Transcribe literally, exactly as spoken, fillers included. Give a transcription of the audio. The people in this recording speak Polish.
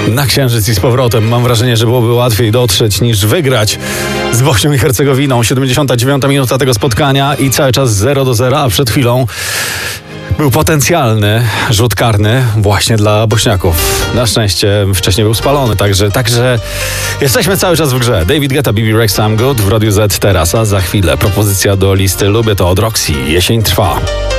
na Księżyc i z powrotem. Mam wrażenie, że byłoby łatwiej dotrzeć niż wygrać z Bośnią i Hercegowinną. siedemdziesiąta dziewiąta minuta tego spotkania i cały czas zero do zera, a przed chwilą był potencjalny rzut karny właśnie dla Bośniaków. Na szczęście wcześniej był spalony, także, także jesteśmy cały czas w grze. David Guetta, B B Rexha, I'm Good w Radiu Z teraz, a za chwilę propozycja do listy Lubię to od Roxy. Jesień trwa.